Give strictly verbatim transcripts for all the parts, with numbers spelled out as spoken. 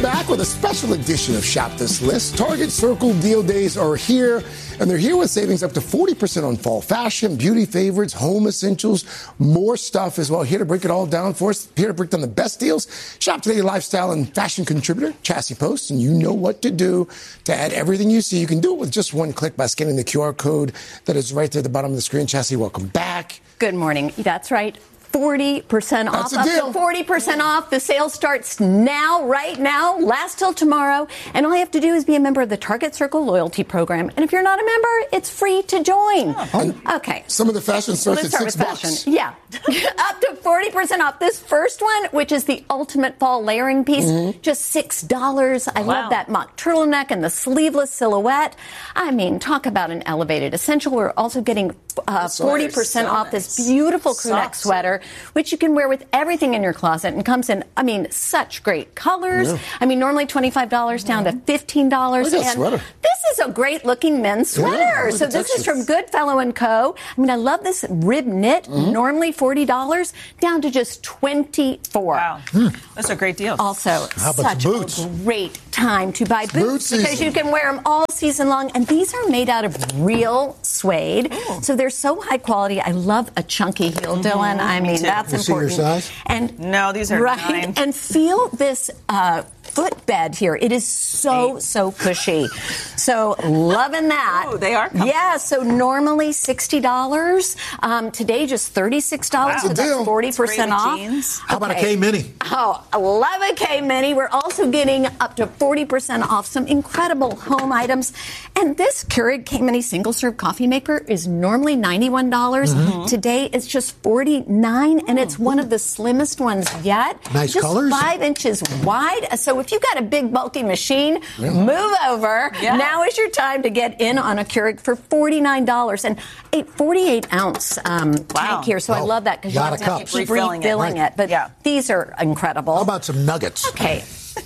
We're back with a special edition of Shop This List. Target Circle deal days are here, and they're here with savings up to forty percent on fall fashion, beauty favorites, home essentials, more stuff as well. Here to break it all down for us, here to break down the best deals. Shop Today lifestyle and fashion contributor, Chassie Post, and you know what to do to add everything you see. You can do it with just one click by scanning the Q R code that is right there at the bottom of the screen. Chassie, welcome back. Good morning. That's right. forty percent off, up to forty percent off. The sale starts now, right now, lasts till tomorrow. And all you have to do is be a member of the Target Circle loyalty program. And if you're not a member, it's free to join. Oh. Okay. Some of the fashion starts Let's at start six with bucks. fashion. Yeah. Up to forty percent off. This first one, which is the ultimate fall layering piece, mm-hmm. just six dollars. I wow. love that mock turtleneck and the sleeveless silhouette. I mean, talk about an elevated essential. We're also getting uh, forty percent so off nice. This beautiful crew neck sweater, which you can wear with everything in your closet and comes in, I mean, such great colors. Yeah. I mean, normally twenty-five dollars down to fifteen dollars. Look at that sweater. This is a great looking men's sweater. Yeah, so this textures. Is from Goodfellow and Co. I mean, I love this rib knit, mm-hmm. normally forty dollars down to just twenty-four dollars. Wow. Mm. Those are great deals. Also, such a great time to buy boots, boots because you can wear them all season long. And these are made out of real suede. Ooh. So they're so high quality. I love a chunky heel, mm-hmm. Dylan. I mean, that's you important. See your size? And no, these are right. nine. And feel this uh, footbed here. It is so, Eight. so cushy. So loving that. Oh, they are comfortable. Yeah, so normally sixty dollars. Um, today, just thirty-six dollars. Wow. So that's forty percent off. Jeans. How about okay. a K-Mini? Oh, I love a K-Mini. We're also getting up to forty percent off some incredible home items. And this Keurig K-Mini single-serve coffee maker is normally ninety-one dollars. Mm-hmm. Today, it's just forty-nine dollars, and it's one of the slimmest ones yet. Nice just colors. Five inches wide. So if you've got a big, bulky machine, yeah. move over. Yeah. Now is your time to get in on a Keurig for forty-nine dollars. And a forty-eight ounce um, wow. tank here. So oh, I love that because you have to keep refilling, refilling it. it. But yeah. these are incredible. How about some nuggets? Okay.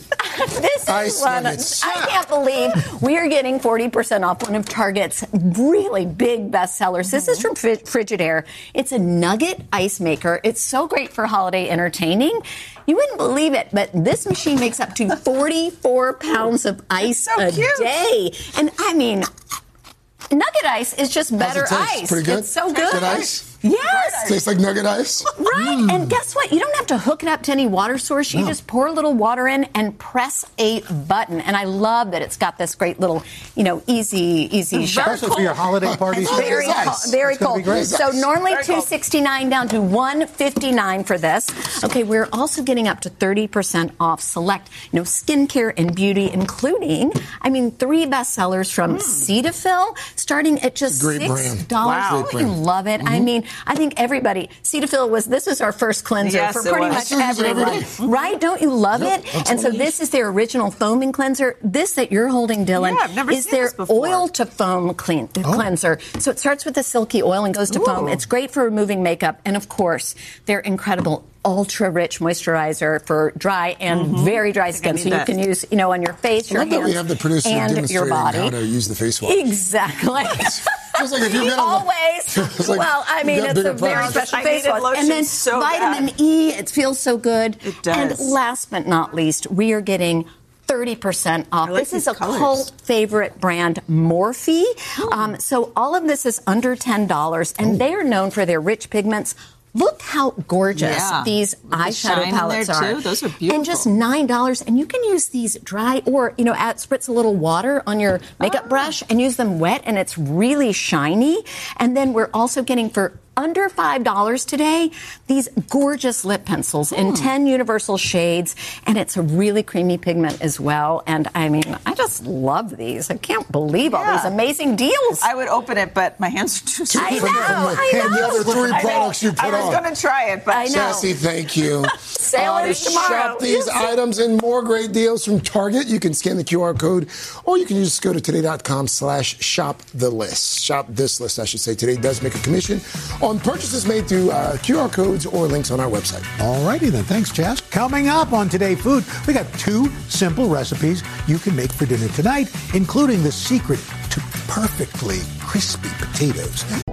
This Ice is one. nuggets. I can't believe we are getting forty percent off one of Target's really big bestsellers. This is from Frigidaire. It's a nugget ice maker. It's so great for holiday entertaining. You wouldn't believe it, but this machine makes up to forty-four pounds of ice so a cute. day. And I mean, nugget ice is just better ice. Pretty good. It's so good. Good ice? Yes. Tastes like nugget ice. Right. Mm. And guess what? You don't have to hook it up to any water source. You no. just pour a little water in and press a button. And I love that it's got this great little, you know, easy, easy shot. Especially for your holiday parties. Very nice. cool. Very cool. So normally very two hundred sixty-nine dollars down to one hundred fifty-nine dollars for this. Okay, we're also getting up to thirty percent off select, you know, skincare and beauty, including, I mean, three bestsellers from mm. Cetaphil, starting at just Great six dollars. Wow. Oh, you love it. Mm-hmm. I mean, I think everybody, Cetaphil was, this is our first cleanser yes, for pretty much everyone. Right? Don't you love yep, it? And so this is their original foaming cleanser. This that you're holding, Dylan, yeah, I've never is seen their this before. oil to foam clean, oh. cleanser. So it starts with a silky oil and goes to Ooh. foam. It's great for removing makeup. And of course, their incredible ultra-rich moisturizer for dry and mm-hmm. very dry skin. So that. You can use, you know, on your face, your I love hands, that we have the producer and your demonstrating body. how to use the face wash. Exactly. Just like if you're gonna, always. like well, I mean, it's a very special face wash. And then so vitamin bad. E, it feels so good. It does. And last but not least, we are getting thirty percent off. Like this is a colors. cult favorite brand, Morphe. Oh. Um, so all of this is under ten dollars, and oh. they are known for their rich pigments. Look how gorgeous yeah. these With eyeshadow the palettes there are. too. Those are beautiful. And just nine dollars. And you can use these dry or, you know, add, spritz a little water on your makeup oh. brush and use them wet, and it's really shiny. And then we're also getting for under five dollars today, these gorgeous lip pencils mm. in ten universal shades, and it's a really creamy pigment as well. And I mean, I just love these. I can't believe all yeah. these amazing deals. I would open it, but my hands are too small. I know, I know. And the other three I products you put I was on. going to try it, but I know. Chassie, thank you. Sale uh, is tomorrow. Shop these items and more great deals from Target. You can scan the Q R code, or you can just go to today.com slash shop the list. Shop this list, I should say. Today does make a commission on purchases made through uh, Q R codes or links on our website. All righty then. Thanks, Chas. Coming up on Today Food, we got two simple recipes you can make for dinner tonight, including the secret to perfectly crispy potatoes.